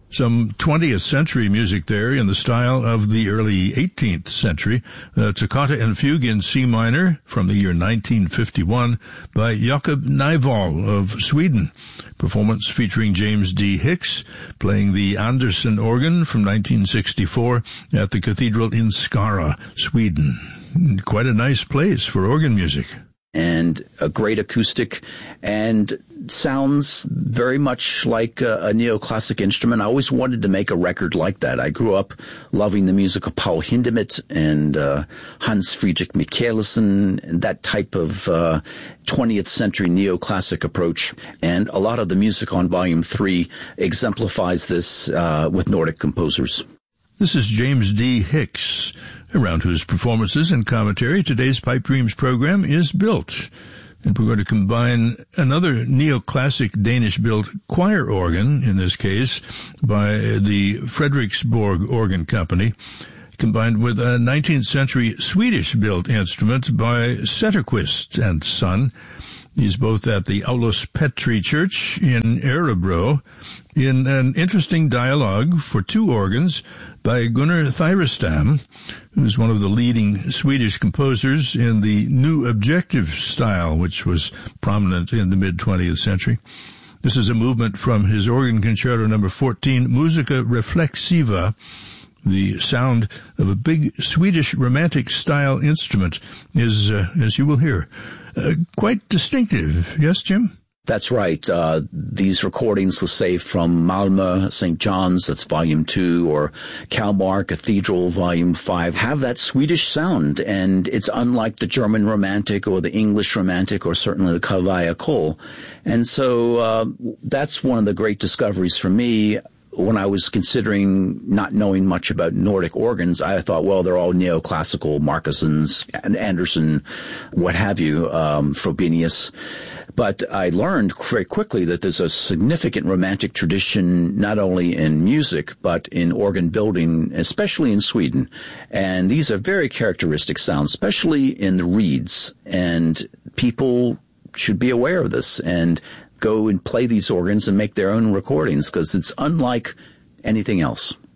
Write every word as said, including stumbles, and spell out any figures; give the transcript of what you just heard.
Some twentieth century music there in the style of the early eighteenth century. Uh, Toccata and Fugue in C minor from the year nineteen fifty-one by Jakob Nyvall of Sweden. Performance featuring James D. Hicks playing the Anderson organ from nineteen sixty-four at the Cathedral in Skara, Sweden. Quite a nice place for organ music. And a great acoustic, and sounds very much like a, a neoclassic instrument. I always wanted to make a record like that. I grew up loving the music of Paul Hindemith and uh, Hans Friedrich Michaelsen, and that type of uh, twentieth century neoclassic approach. And a lot of the music on Volume three exemplifies this uh, with Nordic composers. This is James D. Hicks, around whose performances and commentary today's Pipe Dreams program is built. And we're going to combine another neoclassic Danish-built choir organ, in this case, by the Frederiksborg Organ Company, combined with a nineteenth century Swedish-built instrument by Zetterquist and Son. He's both at the Aulus Petri Church in Örebro, in an interesting dialogue for two organs by Gunnar Thyrestam, who's one of the leading Swedish composers in the New Objective style, which was prominent in the mid-twentieth century. This is a movement from his organ concerto number fourteen, Musica Reflexiva, the sound of a big Swedish romantic-style instrument is, uh, as you will hear, uh, quite distinctive. Yes, Jim? That's right. Uh, these recordings, let's say from Malmö, Saint John's, that's Volume two, or Kalmar Cathedral, Volume five, have that Swedish sound, and it's unlike the German Romantic or the English Romantic or certainly the Kavaya Kol. And so uh, that's one of the great discoveries for me. When I was considering not knowing much about Nordic organs, I thought, well, they're all neoclassical, Markussons, and Anderson, what have you, um, Frobenius. But I learned very quickly that there's a significant romantic tradition not only in music, but in organ building, especially in Sweden. And these are very characteristic sounds, especially in the reeds. And people should be aware of this and go and play these organs and make their own recordings, because it's unlike anything else.